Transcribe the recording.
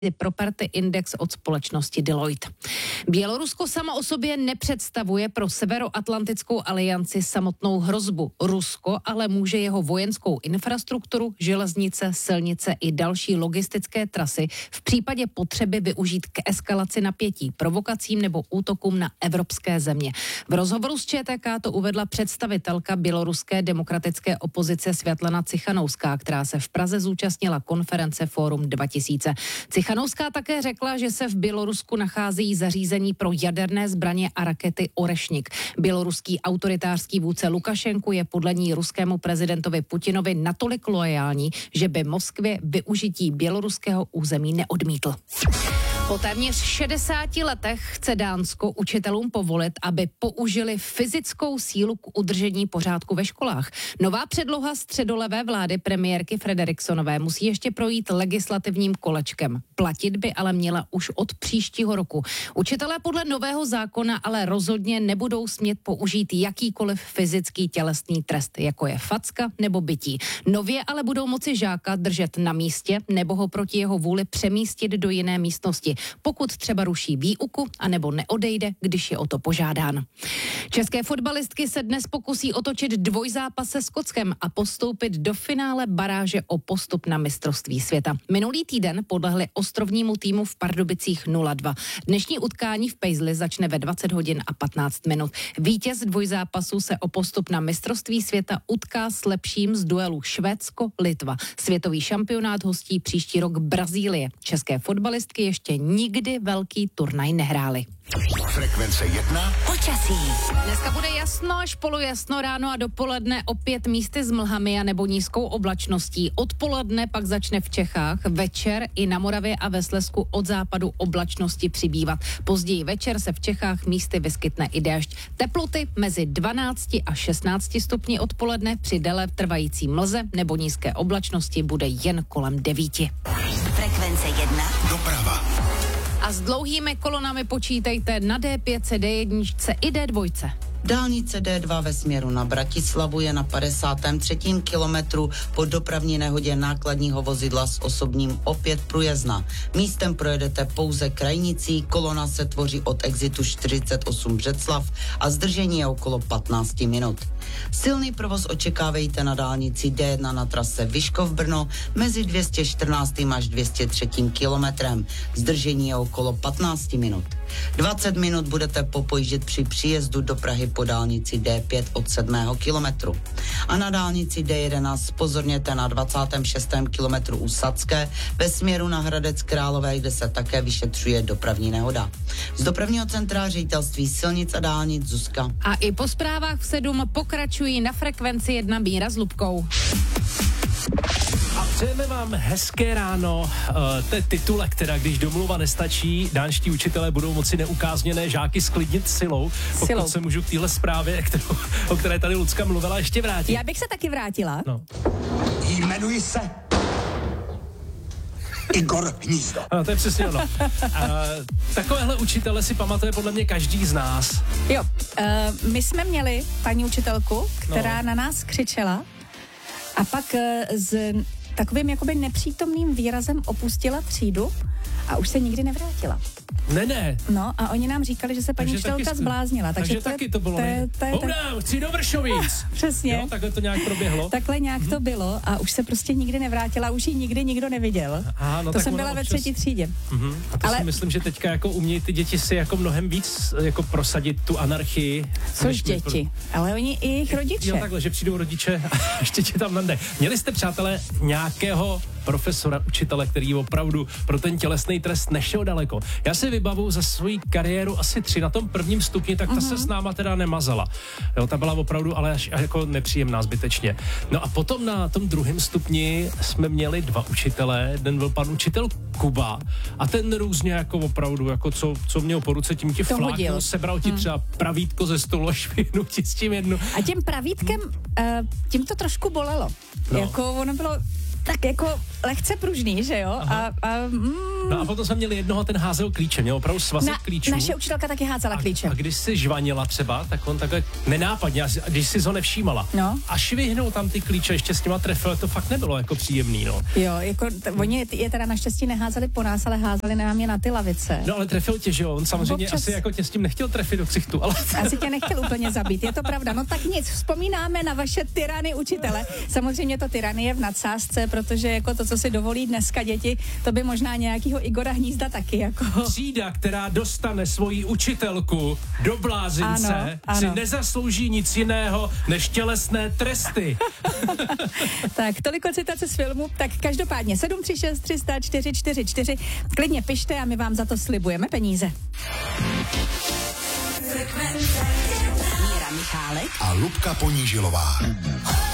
Property Index od společnosti Deloitte. Bělorusko samo o sobě nepředstavuje pro Severoatlantickou alianci samotnou hrozbu. Rusko ale může jeho vojenskou infrastrukturu, železnice, silnice i další logistické trasy v případě potřeby využít k eskalaci napětí, provokacím nebo útokům na evropské země. V rozhovoru s ČTK to uvedla představitelka běloruské demokratické opozice Světlana Cichanouská, která se v Praze zúčastnila konference Fórum 2000. Cichanouská také řekla, že se v Bělorusku nachází zařízení pro jaderné zbraně a rakety Orešnik. Běloruský autoritářský vůdce Lukašenko je podle ní ruskému prezidentovi Putinovi natolik loajální, že by Moskvě využití běloruského území neodmítl. Po téměř 60 letech chce Dánsko učitelům povolit, aby použili fyzickou sílu k udržení pořádku ve školách. Nová předloha středolevé vlády premiérky Frederiksonové musí ještě projít legislativním kolečkem. Platit by ale měla už od příštího roku. Učitelé podle nového zákona ale rozhodně nebudou smět použít jakýkoliv fyzický tělesný trest, jako je facka nebo bití. Nově ale budou moci žáka držet na místě nebo ho proti jeho vůli přemístit do jiné místnosti, pokud třeba ruší výuku anebo neodejde, když je o to požádán. České fotbalistky se dnes pokusí otočit dvojzápas se Skotskem a postoupit do finále baráže o postup na mistrovství světa. Minulý týden podlehli ostrovnímu týmu v Pardubicích 0-2. Dnešní utkání v Paisley začne ve 20 hodin a 15 minut. Vítěz dvojzápasu se o postup na mistrovství světa utká s lepším z duelu Švédsko-Litva. Světový šampionát hostí příští rok Brazílie. České fotbalistky ještě nikdy velký turnaj nehrály. Frekvence 1. Počasí. Dneska bude jasno až polojasno, ráno a dopoledne opět místy s mlhami a nebo nízkou oblačností. Odpoledne pak začne v Čechách, večer i na Moravě a ve Slezsku od západu oblačnosti přibývat. Později večer se v Čechách místy vyskytne i déšť. Teploty mezi 12 a 16 stupni odpoledne, při déle trvající mlze nebo nízké oblačnosti bude jen kolem 9. Frekvence 1. Doprava. A s dlouhými kolonami počítejte na D5, D1 i D2. Dálnice D2 ve směru na Bratislavu je na 53. kilometru po dopravní nehodě nákladního vozidla s osobním opět průjezdná. Místem projedete pouze krajnicí, kolona se tvoří od exitu 48 Břeclav a zdržení je okolo 15 minut. Silný provoz očekávejte na dálnici D1 na trase Vyškov-Brno mezi 214. až 203. kilometrem. Zdržení je okolo 15 minut. 20 minut budete popojíždět při příjezdu do Prahy po dálnici D5 od 7. kilometru. A na dálnici D11 pozorněte na 26. kilometru u Sadské ve směru na Hradec Králové, kde se také vyšetřuje dopravní nehoda. Z dopravního centra Ředitelství silnic a dálnic Zuzka. A i po zprávách v 7 pokračují na frekvenci 1 Míra s Lubkou. A přejeme vám hezké ráno. To je titulek, teda když domluva nestačí, dánští učitelé budou moci neukázněné žáky sklidnit silou. Pokud se můžu k téhle zprávě, o které tady Lucka mluvila, ještě vrátit. Já bych se taky vrátila. No. Jmenuji se Igor Hnízdo. Ano, to je přesně ono. Takovéhle učitele si pamatuje podle mě každý z nás. Jo, my jsme měli paní učitelku, která na nás křičela a pak s takovým jakoby nepřítomným výrazem opustila třídu a už se nikdy nevrátila. Ne. No a oni nám říkali, že se paní učitelka zbláznila. Takže taky to bylo. Boudám, chci do Vršovic. Přesně. Jo, takhle to nějak proběhlo. Takhle nějak to bylo a už se prostě nikdy nevrátila, už ji nikdy nikdo neviděl. No, to jsem byla ve 3. třídě. A to si myslím, že teďka jako umějí ty děti si jako mnohem víc jako prosadit tu anarchii. Což děti, ale oni i jejich rodiče. Jo, takhle, že přijdou rodiče a ještě tě tam nande. Měli jste, přátelé, nějakého profesora, učitele, který opravdu pro ten tělesný trest nešel daleko? Já si vybavu za svoji kariéru asi 3 na tom prvním stupni, tak ta se s náma teda nemazala. Jo, ta byla opravdu ale až jako nepříjemná zbytečně. No a potom na tom 2. stupni jsme měli 2 učitele. Jeden byl pan učitel Kuba a ten různě jako opravdu, jako co měl po ruce, tím ti fláknul, sebral ti třeba pravítko ze stolu a švihnul ti s tím jednu. A tím pravítkem, tím to trošku bolelo. No. Jako ono bylo tak jako lehce pružný, že jo? No a potom jsme měli jednoho, ten házel klíče, měl opravdu svazek klíčů. Naše učitelka taky házela klíče. A když si žvanila třeba, tak on takhle nenápadně, když si ho nevšímala. No. A švihnul tam ty klíče, ještě s těma trefil, to fakt nebylo jako příjemný, no. Jo, jako oni je teda naštěstí neházeli po nás, ale házeli nám je na ty lavice. No ale trefil tě, že jo? On samozřejmě Občas... asi jako tě s tím nechtěl trefit do ksichtu, ale... Asi tě nechtěl úplně zabít, je to pravda. No tak nic, vzpomínáme na vaše tyrany učitele. Samozřejmě to tyrany je v nadsázce, protože jako to, co si dovolí dneska děti, to by možná nějakýho Igora Hnízda taky jako... Třída, která dostane svoji učitelku do blázince, ano. si nezaslouží nic jiného než tělesné tresty. Tak, toliko citace z filmu, tak každopádně 736 300 444, klidně pište a my vám za to slibujeme peníze. Míra Michálek A Lubka Ponížilová.